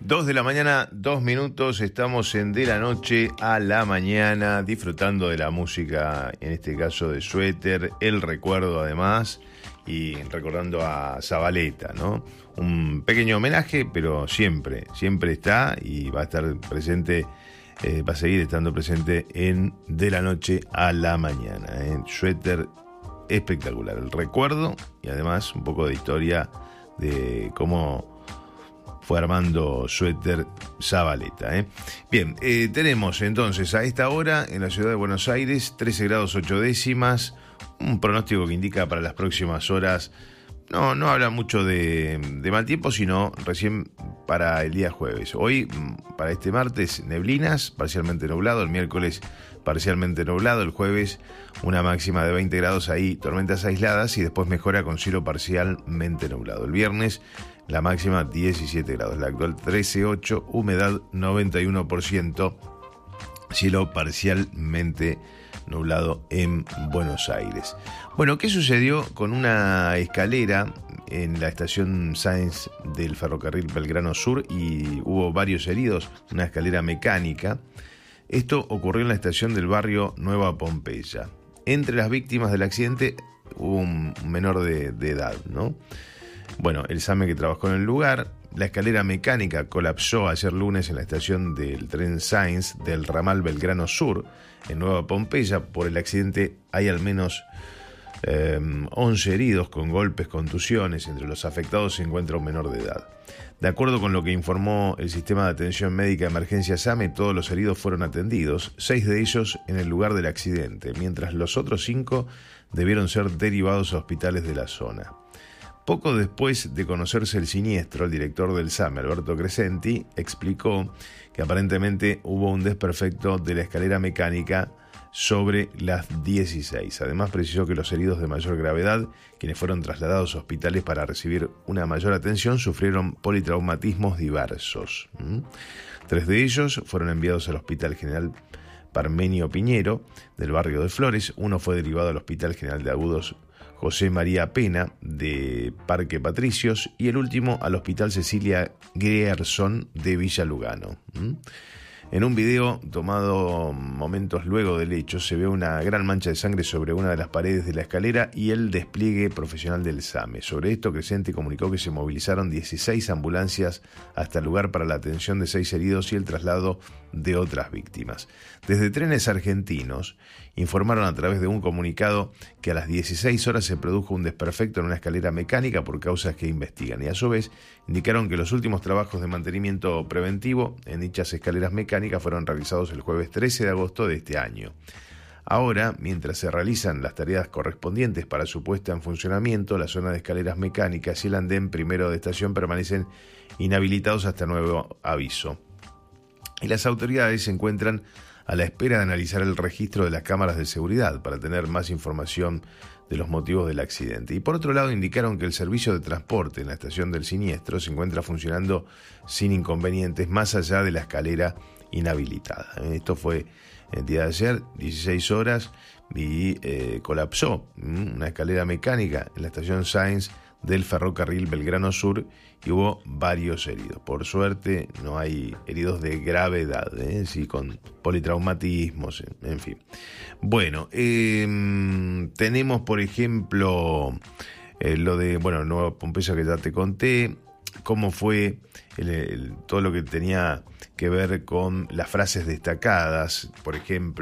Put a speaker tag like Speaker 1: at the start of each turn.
Speaker 1: 2 de la mañana, 2 minutos, estamos en De la Noche a la Mañana, disfrutando de la música, en este caso de Suéter, el recuerdo además, y recordando a Zabaleta, ¿no? Un pequeño homenaje, pero siempre está y va a estar presente, va a seguir estando presente en De la Noche a la Mañana. Suéter espectacular, el recuerdo y además un poco de historia de cómo fue armando Suéter Zabaleta. Bien, tenemos entonces a esta hora en la ciudad de Buenos Aires 13 grados 8 décimas, un pronóstico que indica para las próximas horas, no habla mucho de mal tiempo, sino recién para el día jueves. Hoy, para este martes, neblinas, parcialmente nublado, el miércoles parcialmente nublado, el jueves una máxima de 20 grados ahí, tormentas aisladas y después mejora con cielo parcialmente nublado. El viernes la máxima 17 grados, la actual 13,8, humedad 91%, cielo parcialmente nublado en Buenos Aires. Bueno, ¿qué sucedió con una escalera en la estación Sáenz del ferrocarril Belgrano Sur y hubo varios heridos? Una escalera mecánica. Esto ocurrió en la estación del barrio Nueva Pompeya. Entre las víctimas del accidente hubo un menor de edad, ¿no? Bueno, el SAME que trabajó en el lugar, la escalera mecánica colapsó ayer lunes en la estación del tren Sáenz del ramal Belgrano Sur, en Nueva Pompeya. Por el accidente hay al menos 11 heridos con golpes, contusiones. Entre los afectados se encuentra un menor de edad. De acuerdo con lo que informó el Sistema de Atención Médica de Emergencia SAME, todos los heridos fueron atendidos, 6 de ellos en el lugar del accidente, mientras los otros 5 debieron ser derivados a hospitales de la zona. Poco después de conocerse el siniestro, el director del SAME, Alberto Crescenti, explicó que aparentemente hubo un desperfecto de la escalera mecánica sobre las 16. Además, precisó que los heridos de mayor gravedad, quienes fueron trasladados a hospitales para recibir una mayor atención, sufrieron politraumatismos diversos. 3 de ellos fueron enviados al Hospital General Parmenio Piñero, del barrio de Flores. Uno fue derivado al Hospital General de Agudos José María Pena, de Parque Patricios, y el último al Hospital Cecilia Grierson de Villa Lugano. En un video tomado momentos luego del hecho se ve una gran mancha de sangre sobre una de las paredes de la escalera y el despliegue profesional del SAME. Sobre esto, Crescenti comunicó que se movilizaron 16 ambulancias hasta el lugar para la atención de 6 heridos y el traslado de otras víctimas. Desde Trenes Argentinos informaron a través de un comunicado que a las 16 horas se produjo un desperfecto en una escalera mecánica por causas que investigan, y a su vez indicaron que los últimos trabajos de mantenimiento preventivo en dichas escaleras mecánicas fueron realizados el jueves 13 de agosto de este año. Ahora, mientras se realizan las tareas correspondientes para su puesta en funcionamiento, la zona de escaleras mecánicas y el andén primero de estación permanecen inhabilitados hasta nuevo aviso. Y las autoridades se encuentran a la espera de analizar el registro de las cámaras de seguridad para tener más información de los motivos del accidente. Y por otro lado, indicaron que el servicio de transporte en la estación del siniestro se encuentra funcionando sin inconvenientes más allá de la escalera inhabilitada. Esto fue el día de ayer, 16 horas, y colapsó una escalera mecánica en la estación Sáenz del ferrocarril Belgrano Sur y hubo varios heridos. Por suerte no hay heridos de gravedad, sí, con politraumatismos, en fin. Bueno, tenemos por ejemplo lo de, Nueva Pompeya, que ya te conté, cómo fue todo lo que tenía que ver con las frases destacadas, por ejemplo.